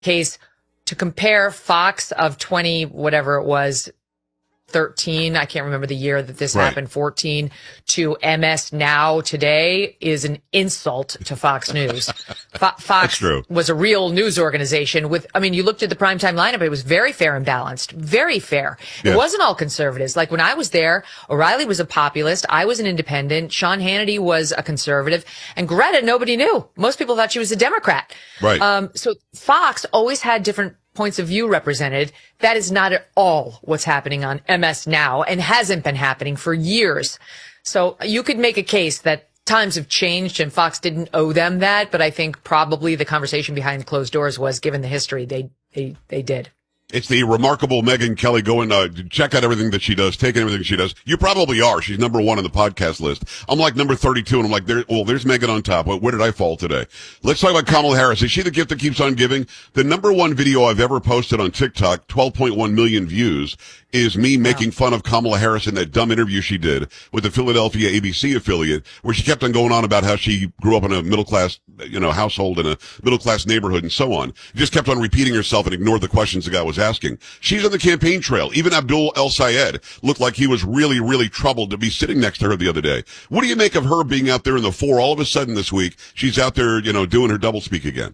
case to compare Fox of 20, whatever it was, 13, I can't remember the year that this happened, 14, to MS Now today is an insult to Fox News. Fox was a real news organization with, I mean, you looked at the primetime lineup, it was very fair and balanced, very fair. It wasn't all conservatives. Like when I was there, O'Reilly was a populist, I was an independent, Sean Hannity was a conservative, and Greta, nobody knew. Most people thought she was a Democrat. Right. So Fox always had different points of view represented. That is not at all what's happening on MS Now and hasn't been happening for years. So you could make a case that times have changed and Fox didn't owe them that, but I think probably the conversation behind closed doors was, given the history, they did. It's the remarkable Megyn Kelly. Go and check out everything that she does, take in everything she does. You probably are. She's number 1 on the podcast list. I'm like number 32, and I'm like, there's Megyn on top. Where did I fall today? Let's talk about Kamala Harris. Is she the gift that keeps on giving? The number 1 video I've ever posted on TikTok, 12.1 million views, is me making fun of Kamala Harris in that dumb interview she did with the Philadelphia ABC affiliate, where she kept on going on about how she grew up in a middle-class, household in a middle-class neighborhood and so on. Just kept on repeating herself and ignored the questions the guy was asking. She's on the campaign trail. Even Abdul El Sayed looked like he was really, really troubled to be sitting next to her the other day. What do you make of her being out there in the 4? All of a sudden this week, she's out there, doing her doublespeak again.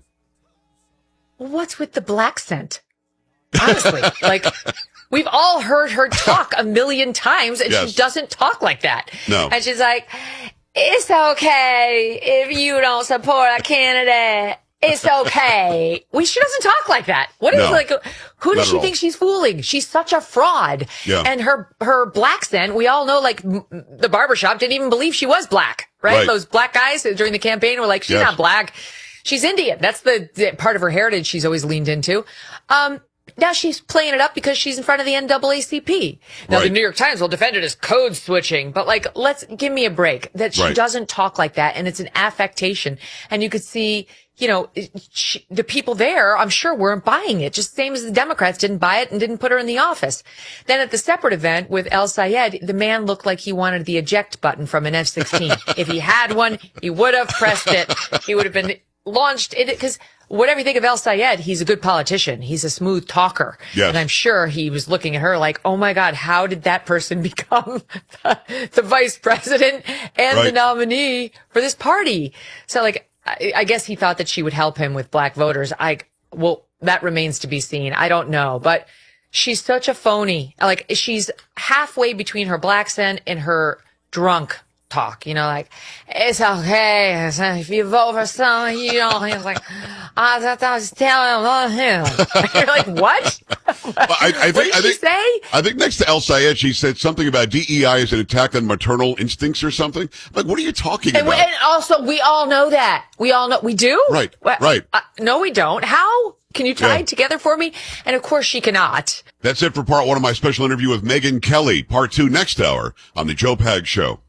What's with the black scent? Honestly, we've all heard her talk a million times, and she doesn't talk like that. No. And she's like, it's okay if you don't support a candidate. It's okay. She doesn't talk like that. Who does she think she's fooling? She's such a fraud. Yeah. And her black scent, we all know, the barbershop didn't even believe she was black, right? Those black guys during the campaign were like, she's not black. She's Indian. That's the part of her heritage she's always leaned into. Now she's playing it up because she's in front of the NAACP. Now the New York Times will defend it as code switching, but give me a break. That she doesn't talk like that, and it's an affectation. And you could see, the people there, I'm sure, weren't buying it, just the same as the Democrats didn't buy it and didn't put her in the office. Then at the separate event with El Sayed, the man looked like he wanted the eject button from an F-16. If he had one, he would have pressed it. He would have been launched in it, because whatever you think of El Sayed, he's a good politician. He's a smooth talker. Yes. And I'm sure he was looking at her like, oh my God, how did that person become the vice president and the nominee for this party? So I guess he thought that she would help him with black voters. That remains to be seen. I don't know, but she's such a phony. She's halfway between her black scent and her drunk talk, it's okay if you vote for someone you don't. He's like, I was telling him. You're like, what? What did she say? I think next to El Sayed, she said something about DEI is an attack on maternal instincts or something. What are you talking about? And also, we all know that. We all know. We do? Right. Right. No, we don't. How? Can you tie it together for me? And of course she cannot. That's it for part 1 of my special interview with Megyn Kelly. Part 2 next hour on the Joe Pags Show.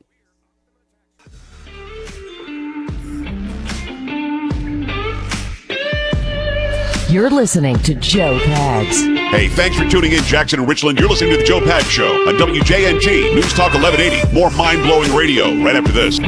You're listening to Joe Pags. Hey, thanks for tuning in, Jackson and Richland. You're listening to the Joe Pags Show on WJNG News Talk 1180. More mind-blowing radio right after this.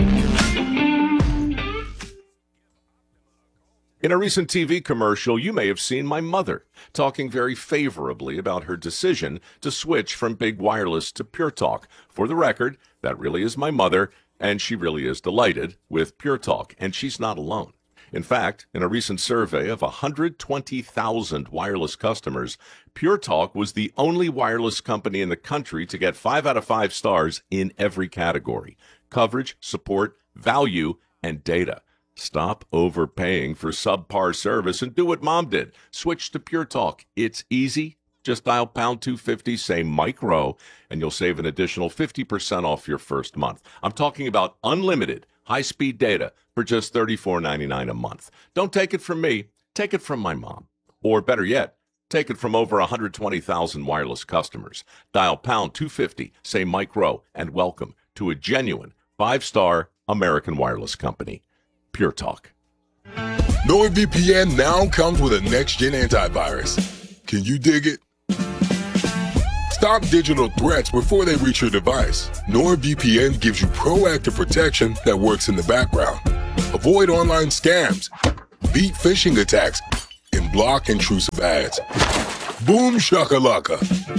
In a recent TV commercial, you may have seen my mother talking very favorably about her decision to switch from big wireless to Pure Talk. For the record, that really is my mother, and she really is delighted with Pure Talk, and she's not alone. In fact, in a recent survey of 120,000 wireless customers, Pure Talk was the only wireless company in the country to get 5 out of 5 stars in every category: coverage, support, value, and data. Stop overpaying for subpar service and do what Mom did. Switch to Pure Talk. It's easy. Just dial pound 250, say Mike Rowe, and you'll save an additional 50% off your first month. I'm talking about unlimited high-speed data for just $34.99 a month. Don't take it from me. Take it from my mom. Or better yet, take it from over 120,000 wireless customers. Dial pound 250, say Mike Rowe, and welcome to a genuine 5-star American wireless company. Pure Talk. NordVPN now comes with a next-gen antivirus. Can you dig it? Stop digital threats before they reach your device. NordVPN gives you proactive protection that works in the background. Avoid online scams, beat phishing attacks, and and block intrusive ads. Boom shakalaka.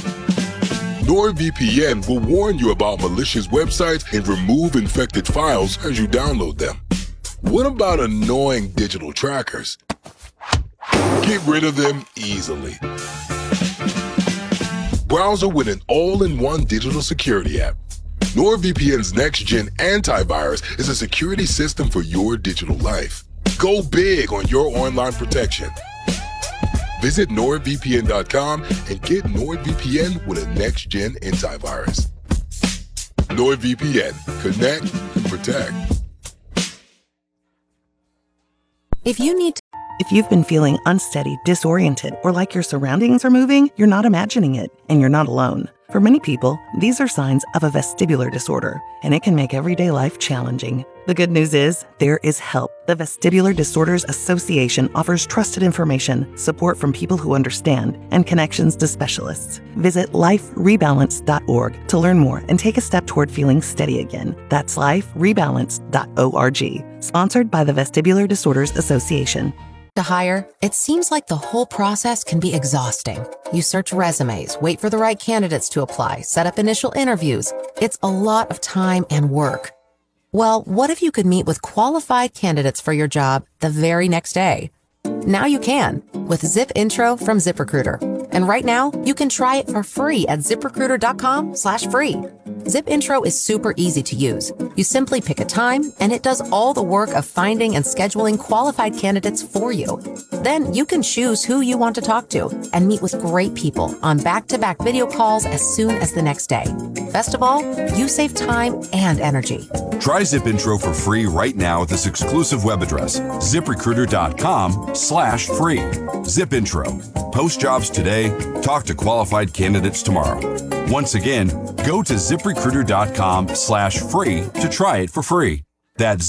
NordVPN will warn you about malicious websites and remove infected files as you download them. What about annoying digital trackers? Get rid of them easily. Browser with an all-in-one digital security app. NordVPN's next-gen antivirus is a security system for your digital life. Go big on your online protection. Visit NordVPN.com and get NordVPN with a next-gen antivirus. NordVPN. Connect and protect. If you've been feeling unsteady, disoriented, or like your surroundings are moving, you're not imagining it, and you're not alone. For many people, these are signs of a vestibular disorder, and it can make everyday life challenging. The good news is, there is help. The Vestibular Disorders Association offers trusted information, support from people who understand, and connections to specialists. Visit liferebalance.org to learn more and take a step toward feeling steady again. That's liferebalance.org. Sponsored by the Vestibular Disorders Association. To hire, it seems like the whole process can be exhausting. You search resumes, wait for the right candidates to apply, set up initial interviews. It's a lot of time and work. Well, what if you could meet with qualified candidates for your job the very next day? Now you can with Zip Intro from ZipRecruiter. And right now, you can try it for free at ziprecruiter.com/free. Zip Intro is super easy to use. You simply pick a time, and it does all the work of finding and scheduling qualified candidates for you. Then you can choose who you want to talk to and meet with great people on back-to-back video calls as soon as the next day. Best of all, you save time and energy. Try Zip Intro for free right now at this exclusive web address, ziprecruiter.com/free. Zip Intro. Post jobs today, talk to qualified candidates tomorrow. Once again, go to ziprecruiter.com/free to try it for free. That's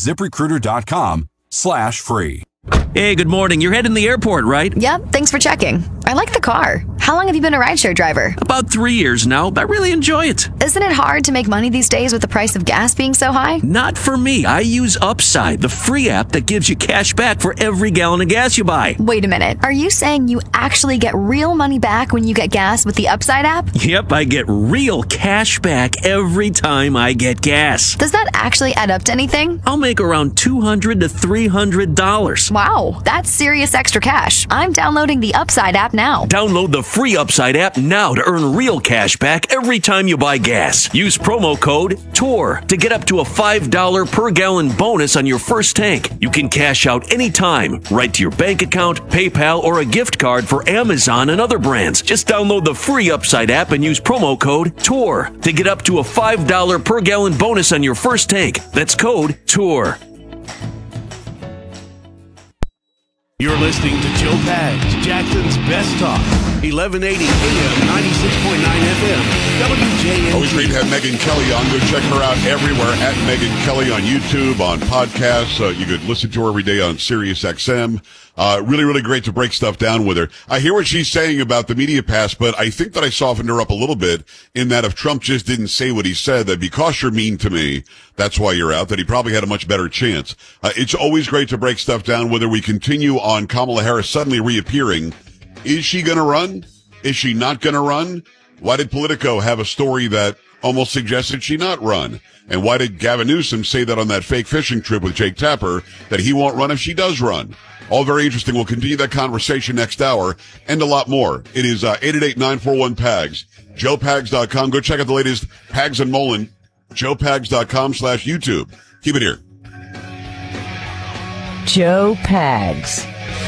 ziprecruiter.com/free. Hey, good morning. You're heading to the airport, right? Yep, thanks for checking. I like the car. How long have you been a rideshare driver? About 3 years now, but I really enjoy it. Isn't it hard to make money these days with the price of gas being so high? Not for me. I use Upside, the free app that gives you cash back for every gallon of gas you buy. Wait a minute. Are you saying you actually get real money back when you get gas with the Upside app? Yep, I get real cash back every time I get gas. Does that actually add up to anything? I'll make around $200 to $300. Wow, that's serious extra cash. I'm downloading the Upside app now. Download the free Upside app now to earn real cash back every time you buy gas. Use promo code TOUR to get up to a $5 per gallon bonus on your first tank. You can cash out anytime, right to your bank account, PayPal, or a gift card for Amazon and other brands. Just download the free Upside app and use promo code TOUR to get up to a $5 per gallon bonus on your first tank. That's code TOUR. You're listening to Joe Pags, Jackson's Best Talk, 1180 AM, 96.9 FM, WJNG. Always great to have Megyn Kelly on. Go check her out everywhere at Megyn Kelly on YouTube, on podcasts. You could listen to her every day on Sirius XM. Really, really great to break stuff down with her. I hear what she's saying about the media pass, but I think that I softened her up a little bit in that if Trump just didn't say what he said, that because you're mean to me, that's why you're out, that he probably had a much better chance. It's always great to break stuff down, whether we continue on Kamala Harris suddenly reappearing. Is she going to run? Is she not going to run? Why did Politico have a story that almost suggested she not run? And why did Gavin Newsom say that on that fake fishing trip with Jake Tapper that he won't run if she does run? All very interesting. We'll continue that conversation next hour and a lot more. It is 888-941-PAGS. JoePags.com. Go check out the latest Pags and Mullen. JoePags.com/YouTube. Keep it here. Joe Pags.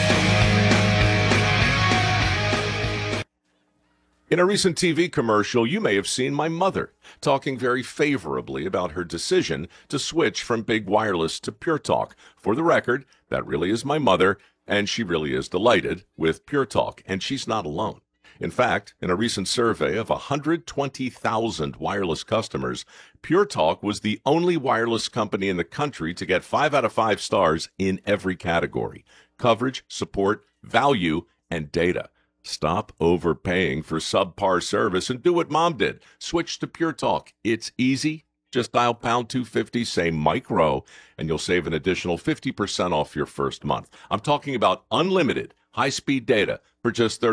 In a recent TV commercial, you may have seen my mother talking very favorably about her decision to switch from big wireless to Pure Talk. For the record, that really is my mother, and she really is delighted with Pure Talk, and she's not alone. In fact, in a recent survey of 120,000 wireless customers, Pure Talk was the only wireless company in the country to get 5 out of 5 stars in every category: coverage, support, value, and data. Stop overpaying for subpar service and do what Mom did. Switch to Pure Talk. It's easy. Just dial pound 250, say Mike Rowe, and you'll save an additional 50% off your first month. I'm talking about unlimited, high-speed data for just